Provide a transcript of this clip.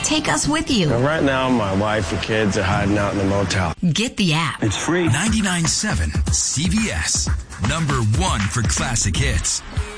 take us with you. Right now, my wife and kids are hiding out in the motel. Get the app. It's free. 99.7 CBS. Number 1 for classic hits.